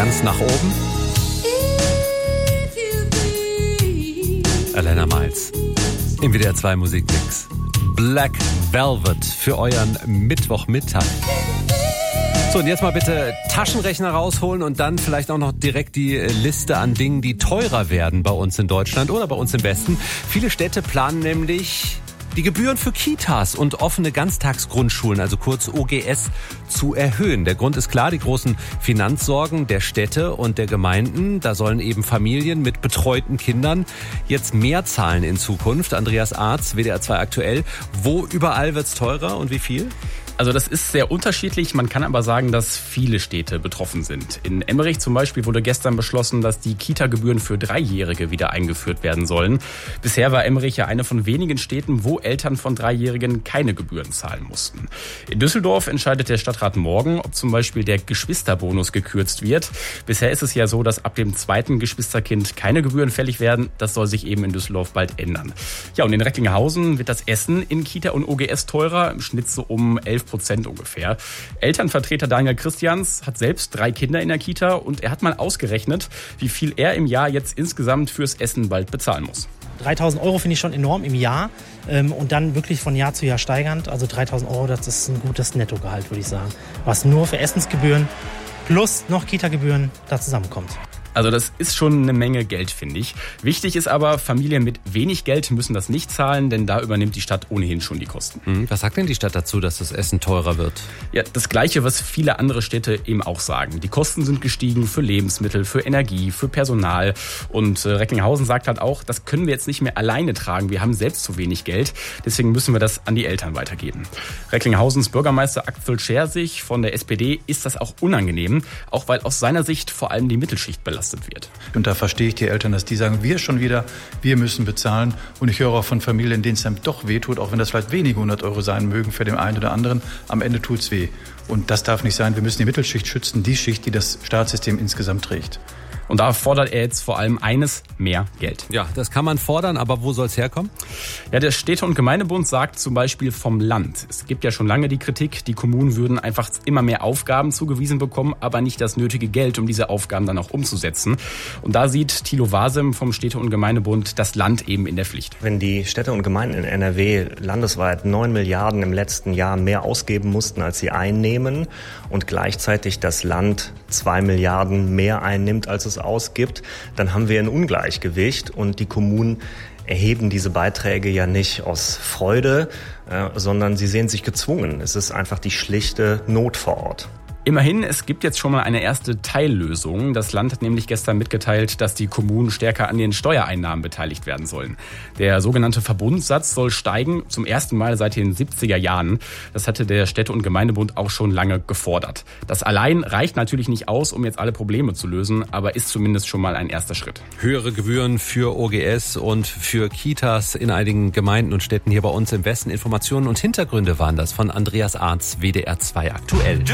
ganz nach oben. Alana Miles im WDR 2 Musikmix. Black Velvet für euren Mittwochmittag. So, und jetzt mal bitte Taschenrechner rausholen und dann vielleicht auch noch direkt die Liste an Dingen, die teurer werden bei uns in Deutschland oder bei uns im Westen. Viele Städte planen nämlich die Gebühren für Kitas und offene Ganztagsgrundschulen, also kurz OGS, zu erhöhen. Der Grund ist klar, die großen Finanzsorgen der Städte und der Gemeinden. Da sollen eben Familien mit betreuten Kindern jetzt mehr zahlen in Zukunft. Andreas Arz, WDR 2 aktuell. Wo überall wird's teurer und wie viel? Also das ist sehr unterschiedlich. Man kann aber sagen, dass viele Städte betroffen sind. In Emmerich zum Beispiel wurde gestern beschlossen, dass die Kita-Gebühren für Dreijährige wieder eingeführt werden sollen. Bisher war Emmerich ja eine von wenigen Städten, wo Eltern von Dreijährigen keine Gebühren zahlen mussten. In Düsseldorf entscheidet der Stadtrat morgen, ob zum Beispiel der Geschwisterbonus gekürzt wird. Bisher ist es ja so, dass ab dem zweiten Geschwisterkind keine Gebühren fällig werden. Das soll sich eben in Düsseldorf bald ändern. Ja, und in Recklinghausen wird das Essen in Kita und OGS teurer, im Schnitt so um 11% ungefähr. Elternvertreter Daniel Christians hat selbst 3 Kinder in der Kita und er hat mal ausgerechnet, wie viel er im Jahr jetzt insgesamt fürs Essen bald bezahlen muss. 3.000 Euro finde ich schon enorm im Jahr und dann wirklich von Jahr zu Jahr steigernd. Also 3.000 Euro, das ist ein gutes Nettogehalt, würde ich sagen. Was nur für Essensgebühren plus noch Kita-Gebühren da zusammenkommt. Also das ist schon eine Menge Geld, finde ich. Wichtig ist aber, Familien mit wenig Geld müssen das nicht zahlen, denn da übernimmt die Stadt ohnehin schon die Kosten. Was sagt denn die Stadt dazu, dass das Essen teurer wird? Ja, das Gleiche, was viele andere Städte eben auch sagen. Die Kosten sind gestiegen für Lebensmittel, für Energie, für Personal. Und Recklinghausen sagt halt auch, das können wir jetzt nicht mehr alleine tragen. Wir haben selbst zu wenig Geld. Deswegen müssen wir das an die Eltern weitergeben. Recklinghausen's Bürgermeister Axel Schersig von der SPD ist das auch unangenehm. Auch weil aus seiner Sicht vor allem die Mittelschicht belastet wird. Und da verstehe ich die Eltern, dass die sagen, wir müssen bezahlen. Und ich höre auch von Familien, denen es dann doch wehtut, auch wenn das vielleicht wenige 100 Euro sein mögen für den einen oder anderen. Am Ende tut's weh. Und das darf nicht sein. Wir müssen die Mittelschicht schützen, die Schicht, die das Staatssystem insgesamt trägt. Und da fordert er jetzt vor allem eines: mehr Geld. Ja, das kann man fordern, aber wo soll es herkommen? Ja, der Städte- und Gemeindebund sagt zum Beispiel vom Land. Es gibt ja schon lange die Kritik, die Kommunen würden einfach immer mehr Aufgaben zugewiesen bekommen, aber nicht das nötige Geld, um diese Aufgaben dann auch umzusetzen. Und da sieht Thilo Wasem vom Städte- und Gemeindebund das Land eben in der Pflicht. Wenn die Städte und Gemeinden in NRW landesweit 9 Milliarden im letzten Jahr mehr ausgeben mussten, als sie einnehmen, und gleichzeitig das Land 2 Milliarden mehr einnimmt, als es ausgibt, dann haben wir ein Ungleichgewicht und die Kommunen erheben diese Beiträge ja nicht aus Freude, sondern sie sehen sich gezwungen. Es ist einfach die schlichte Not vor Ort. Immerhin, es gibt jetzt schon mal eine erste Teillösung. Das Land hat nämlich gestern mitgeteilt, dass die Kommunen stärker an den Steuereinnahmen beteiligt werden sollen. Der sogenannte Verbundssatz soll steigen, zum ersten Mal seit den 70er Jahren. Das hatte der Städte- und Gemeindebund auch schon lange gefordert. Das allein reicht natürlich nicht aus, um jetzt alle Probleme zu lösen, aber ist zumindest schon mal ein erster Schritt. Höhere Gebühren für OGS und für Kitas in einigen Gemeinden und Städten hier bei uns im Westen. Informationen und Hintergründe waren das von Andreas Arz, WDR 2 aktuell.